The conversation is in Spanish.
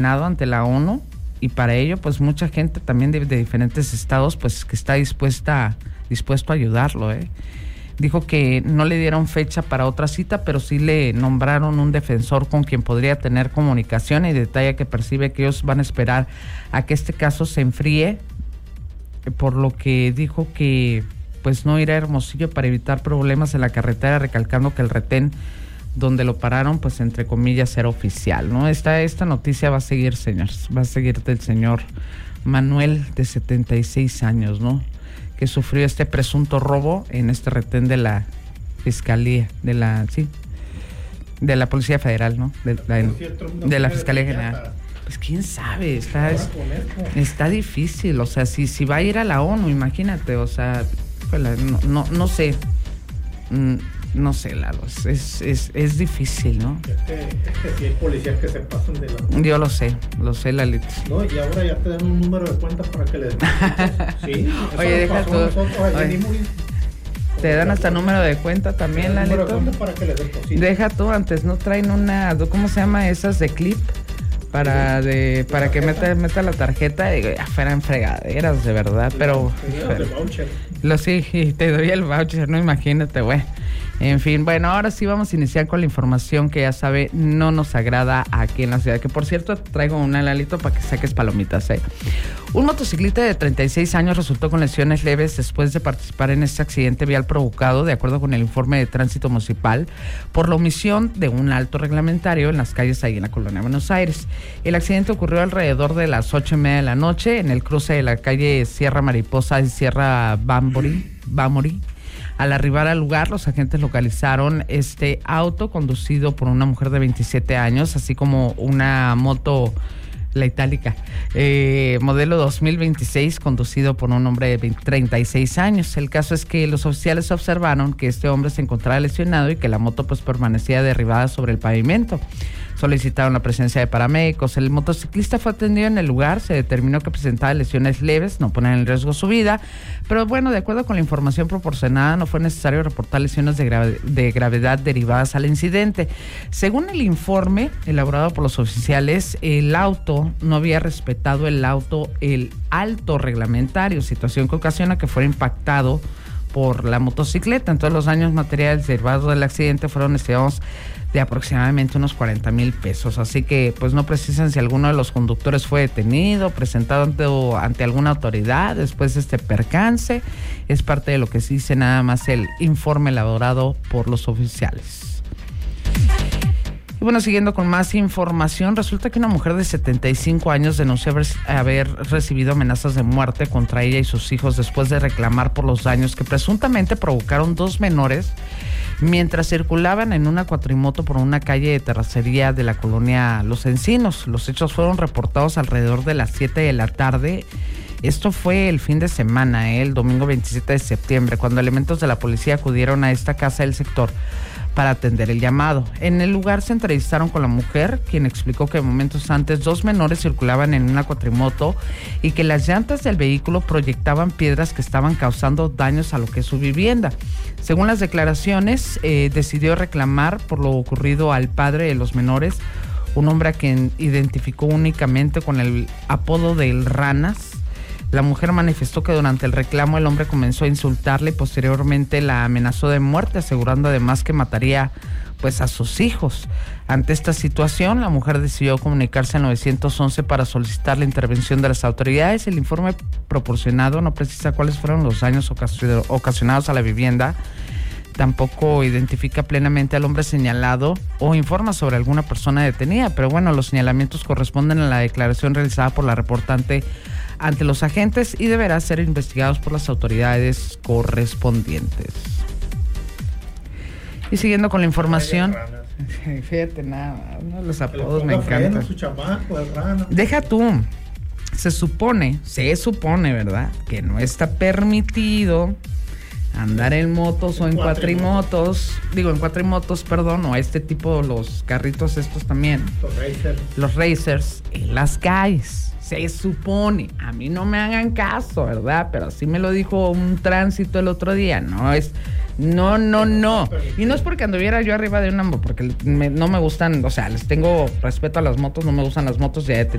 ante la ONU, y para ello pues mucha gente también de diferentes estados pues que está dispuesto a ayudarlo. Dijo que no le dieron fecha para otra cita, pero sí le nombraron un defensor con quien podría tener comunicación, y detalla que percibe que ellos van a esperar a que este caso se enfríe, por lo que dijo que pues no irá a Hermosillo para evitar problemas en la carretera, recalcando que el retén donde lo pararon, pues entre comillas, era oficial, ¿no? Esta noticia va a seguir, señores, va a seguir del señor Manuel, de 76 años, ¿no? Que sufrió este presunto robo en este retén de la Fiscalía, de la Policía Federal, ¿no? De la Fiscalía General. Pues quién sabe, está difícil, o sea, si va a ir a la ONU, imagínate, o sea, no sé. No sé, Lalo, es difícil, ¿no? Es que si hay policías que se pasan de la... Yo lo sé, Lalito. No, y ahora ya te dan un número de cuenta para que les... Sí. Oye, deja tú. Te dan hasta número de cuenta también, Lalito. Número de cuenta para que les depositen. Deja tú, antes no traen una... ¿Cómo se llama? Esas de clip. Para que meta la tarjeta, y fueran fregaderas, de verdad, pero... Sí, te doy el voucher, no, imagínate, güey. En fin, bueno, ahora sí vamos a iniciar con la información que ya sabe, no nos agrada aquí en la ciudad. Que por cierto, traigo una, Lalito, para que saques palomitas, Un motociclista de 36 años resultó con lesiones leves después de participar en este accidente vial provocado, de acuerdo con el informe de tránsito municipal, por la omisión de un alto reglamentario en las calles ahí en la colonia Buenos Aires. El accidente ocurrió alrededor de las 8:30 de la noche en el cruce de la calle Sierra Mariposa y Sierra Bámori. Al arribar al lugar, los agentes localizaron este auto conducido por una mujer de 27 años, así como una moto, la itálica, modelo 2026, conducido por un hombre de 36 años. El caso es que los oficiales observaron que este hombre se encontraba lesionado y que la moto pues permanecía derribada sobre el pavimento. Solicitaron la presencia de paramédicos. El motociclista fue atendido en el lugar. Se determinó que presentaba lesiones leves, no ponen en riesgo su vida, pero bueno, de acuerdo con la información proporcionada, no fue necesario reportar lesiones de gravedad derivadas al incidente. Según el informe elaborado por los oficiales, el auto no había respetado el alto reglamentario, situación que ocasiona que fuera impactado por la motocicleta. Entonces, los daños materiales derivados del accidente fueron estimados de aproximadamente unos 40,000 pesos. Así que pues no precisan si alguno de los conductores fue detenido, presentado ante alguna autoridad después de este percance. Es parte de lo que se dice nada más el informe elaborado por los oficiales. Y bueno, siguiendo con más información, resulta que una mujer de 75 años denunció haber recibido amenazas de muerte contra ella y sus hijos después de reclamar por los daños que presuntamente provocaron dos menores mientras circulaban en una cuatrimoto por una calle de terracería de la colonia Los Encinos. Los hechos fueron reportados alrededor de las 7 de la tarde. Esto fue el fin de semana, el domingo 27 de septiembre, cuando elementos de la policía acudieron a esta casa del sector para atender el llamado. En el lugar se entrevistaron con la mujer, quien explicó que momentos antes dos menores circulaban en una cuatrimoto y que las llantas del vehículo proyectaban piedras que estaban causando daños a lo que es su vivienda. Según las declaraciones, decidió reclamar por lo ocurrido al padre de los menores, un hombre a quien identificó únicamente con el apodo de El Ranas. La mujer manifestó que durante el reclamo el hombre comenzó a insultarle y posteriormente la amenazó de muerte, asegurando además que mataría pues a sus hijos. Ante esta situación, la mujer decidió comunicarse al 911 para solicitar la intervención de las autoridades. El informe proporcionado no precisa cuáles fueron los daños ocasionados a la vivienda. Tampoco identifica plenamente al hombre señalado o informa sobre alguna persona detenida, pero bueno, los señalamientos corresponden a la declaración realizada por la reportante ante los agentes y deberá ser investigados por las autoridades correspondientes. Y siguiendo con la información, fíjate nada, los apodos me encantan. Deja tú, se supone, ¿verdad?, que no está permitido andar en motos o en cuatrimotos, perdón, o este tipo, los carritos estos también, los racers, en las calles. Se supone, a mí no me hagan caso, ¿verdad? Pero así me lo dijo un tránsito el otro día, no. Y no es porque anduviera yo arriba de una moto, porque no me gustan, o sea, les tengo respeto a las motos, no me gustan las motos, ya he tenido